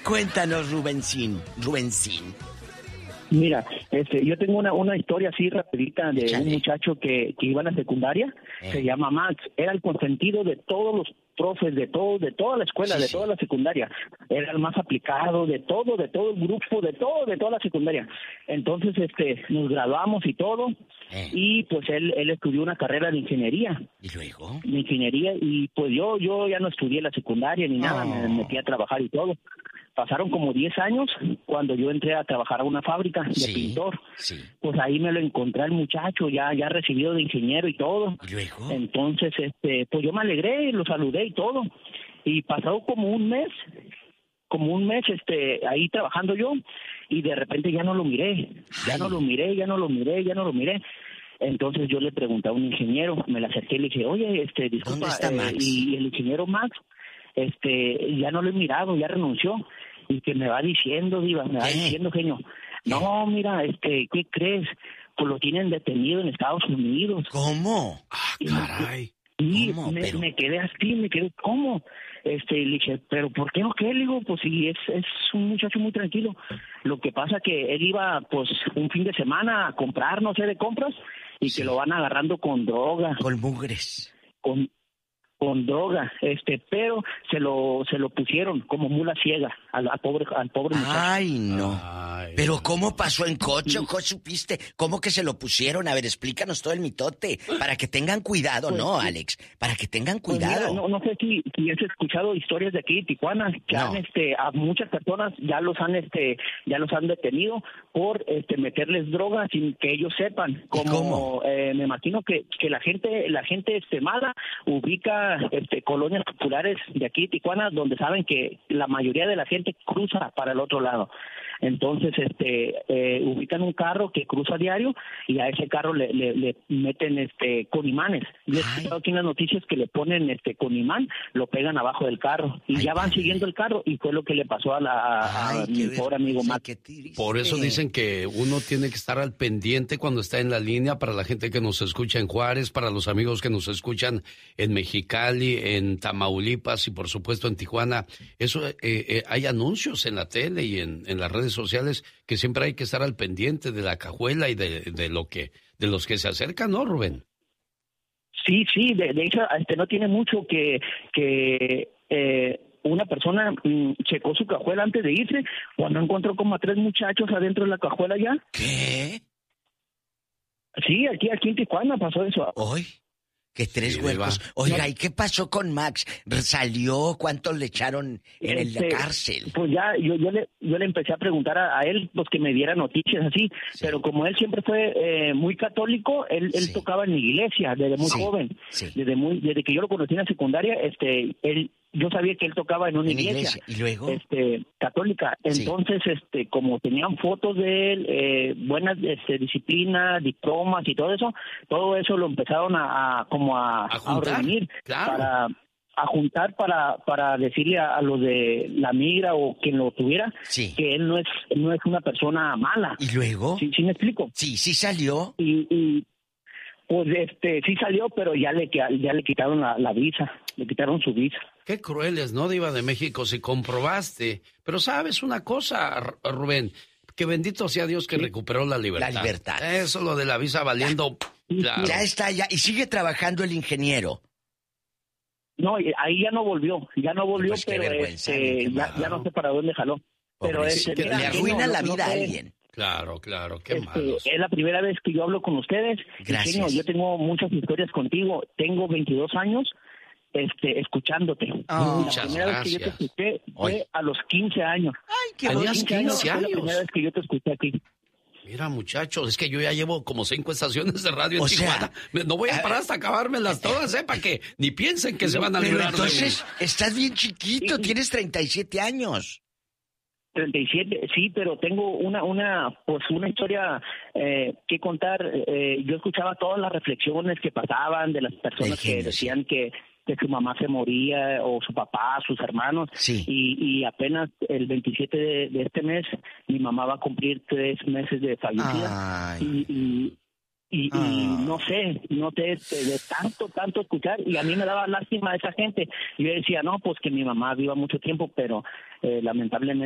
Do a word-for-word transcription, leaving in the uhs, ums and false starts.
Cuéntanos, Rubencín, Rubencín. Mira, este, yo tengo una, una historia así rapidita de Échale. un muchacho que, que iba a la secundaria, Eh. se llama Max, era el consentido de todos los profes, de todo, de toda la escuela, Sí, de sí. toda la secundaria, era el más aplicado, de todo, de todo el grupo, de todo, de toda la secundaria. Entonces, este, nos graduamos y todo, Eh. y pues él, él estudió una carrera de ingeniería. ¿Y luego? de ingeniería y pues yo yo ya no estudié la secundaria ni nada, Oh. me metí a trabajar y todo. Pasaron como diez años cuando yo entré a trabajar a una fábrica de Sí, pintor. sí. Pues ahí me lo encontré al muchacho, ya ya recibido de ingeniero y todo. ¿Y luego? Entonces, este, pues yo me alegré, lo saludé y todo. Y pasado como un mes, como un mes, este, ahí trabajando yo, y de repente ya no lo miré, ya Ay. no lo miré, ya no lo miré, ya no lo miré. Entonces yo le pregunté a un ingeniero, me le acerqué y le dije, oye, este, disculpa, ¿Dónde está eh, Max? y el ingeniero Max, este, ya no lo he mirado, ya renunció, y que me va diciendo, diva, me va ¿Qué? diciendo, genio, no, mira, este, ¿qué crees? Pues lo tienen detenido en Estados Unidos. ¿Cómo? Ah, Y- caray. Y ¿Cómo? me, Pero- me quedé así, me quedé, ¿cómo? Este, le dije, ¿pero por qué o qué? Le digo, pues sí, es, es un muchacho muy tranquilo. Lo que pasa que él iba, pues, un fin de semana a comprar, no sé, de compras, y Sí. que lo van agarrando con droga, Con mugres. con con droga, este, pero se lo se lo pusieron como mula ciega al, al pobre al pobre muchacho. Ay, no. Ay, Pero ¿cómo pasó en coche? ¿Cómo supiste? ¿Cómo que se lo pusieron? A ver, explícanos todo el mitote. Para que tengan cuidado, Pues, ¿no, sí. Alex? Para que tengan Pues mira, cuidado. no, no sé si, si has escuchado historias de aquí de Tijuana que No. han, este, a muchas personas ya los han, este, ya los han detenido por, este, meterles drogas sin que ellos sepan. Como, cómo? eh, me imagino que, que la gente, la gente, este, mala ubica, este, colonias populares de aquí de Tijuana donde saben que la mayoría de la gente cruza para el otro lado. Entonces, este, eh, ubican un carro que cruza diario y a ese carro le, le, le meten, este, con imanes. Yo he Ay. escuchado aquí en las noticias que le ponen, este, con imán, lo pegan abajo del carro y Ay, ya van padre. siguiendo el carro y fue lo que le pasó a, la, a, a Ay, mi qué pobre amigo vergüenza, Max. qué triste. por eso dicen que uno tiene que estar al pendiente cuando está en la línea, para la gente que nos escucha en Juárez, para los amigos que nos escuchan en Mexicali, en Tamaulipas y por supuesto en Tijuana. Eso, eh, eh, hay anuncios en la tele y en, en las redes sociales que siempre hay que estar al pendiente de la cajuela y de, de lo que, de los que se acercan, ¿no, Rubén? Sí, sí, de, de hecho, este, no tiene mucho que, que eh, una persona mm, checó su cajuela antes de irse, cuando encontró como a tres muchachos adentro de la cajuela ya. ¿Qué? Sí, aquí, aquí en Tijuana pasó eso. Hoy, que tres Sí, huercos. Diva. Oiga, ¿y qué pasó con Max? ¿Salió? ¿Cuántos le echaron en el- Este, la cárcel? Pues ya, yo, yo, le, yo le empecé a preguntar a, a él, pues que me diera noticias así, Sí. pero como él siempre fue eh, muy católico, él, él Sí. tocaba en la iglesia desde muy Sí, joven, sí. desde muy, desde que yo lo conocí en la secundaria, este, él, yo sabía que él tocaba en una En la iglesia, iglesia. ¿Y luego? este, católica, Sí. entonces, este, como tenían fotos de él, eh, buenas, este, disciplinas, diplomas y todo eso, todo eso lo empezaron a, a como a, A juntar, reunir claro. para a juntar para para decirle a, a los de la migra o quien lo tuviera Sí. que él no es no es una persona mala. ¿Y luego? ¿Sí, sí me explico? Sí, sí salió. Y, y pues este sí salió, pero ya le ya le quitaron la, la visa, le quitaron su visa. Qué crueles, ¿no, Diva de México? Si comprobaste. Pero sabes una cosa, R- Rubén, que bendito sea Dios que recuperó la libertad. La libertad. Eso, lo de la visa valiendo. Claro. Ya está, ya. Y sigue trabajando el ingeniero. No, y ahí ya no volvió, ya no volvió, Pues qué pero vergüenza, este, qué ya, malo. ya no sé para dónde jaló. Pero Pobrecito, este, mira, le genio, arruina no- la no vida a sé, alguien. Claro, claro, qué Este, malos. es la primera vez que yo hablo con ustedes. Gracias. Genio, yo tengo muchas historias contigo. Tengo veintidós años este, escuchándote. Oh. la Muchas primera vez que yo te gracias. escuché fue Oye. a los quince años. Ay, qué a los bonito. quince años quince fue la años. primera vez que yo te escuché aquí. Mira, muchachos, es que yo ya llevo como cinco estaciones de radio en O sea, Tijuana. Me- no voy a parar hasta acabármelas todas, ¿eh? Para que ni piensen que se van a Pero librar de entonces, estás bien chiquito, Sí. tienes treinta y siete años. treinta y siete, sí, pero tengo una, una, pues una historia eh, que contar. Eh, yo escuchaba todas las reflexiones que pasaban de las personas Del genio, que decían que, que su mamá se moría o su papá, sus hermanos. Sí. Y, y apenas el veintisiete de, de este mes mi mamá va a cumplir tres meses de fallecida. Ay. Y, y, y, y Ah. no sé, no sé, este, de tanto, tanto escuchar, y a mí me daba lástima a esa gente. Yo decía, no, pues que mi mamá viva mucho tiempo, pero eh, lamentablemente